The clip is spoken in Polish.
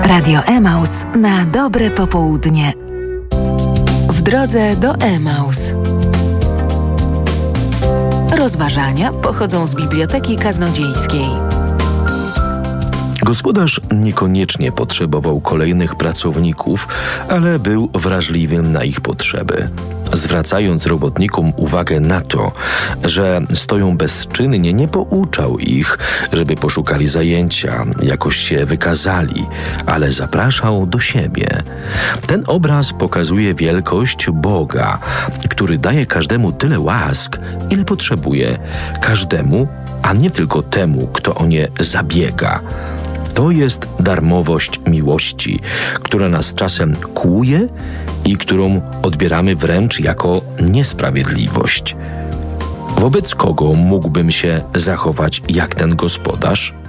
Radio Emaus na dobre popołudnie. W drodze do Emaus. Rozważania pochodzą z Biblioteki Kaznodziejskiej. Gospodarz niekoniecznie potrzebował kolejnych pracowników, ale był wrażliwy na ich potrzeby. Zwracając robotnikom uwagę na to, że stoją bezczynnie, nie pouczał ich, żeby poszukali zajęcia, jakoś się wykazali, ale zapraszał do siebie. Ten obraz pokazuje wielkość Boga, który daje każdemu tyle łask, ile potrzebuje, każdemu, a nie tylko temu, kto o nie zabiega. To jest darmowość miłości, która nas czasem kłuje i którą odbieramy wręcz jako niesprawiedliwość. Wobec kogo mógłbym się zachować jak ten gospodarz?